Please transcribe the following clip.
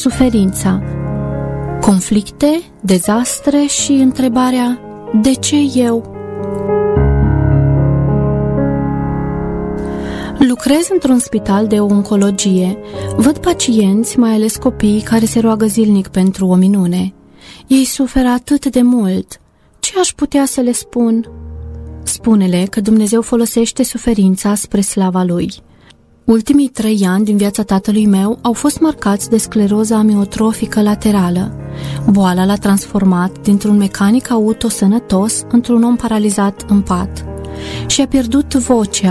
suferința, conflicte, dezastre și întrebarea: de ce eu? Lucrez într-un spital de oncologie. Văd pacienți, mai ales copii, care se roagă zilnic pentru o minune. Ei suferă atât de mult. Ce aș putea să le spun? Spune-le că Dumnezeu folosește suferința spre slava Lui. Ultimii 3 ani din viața tatălui meu au fost marcați de scleroză amiotrofică laterală. Boala l-a transformat dintr-un mecanic auto sănătos într-un om paralizat în pat și a pierdut vocea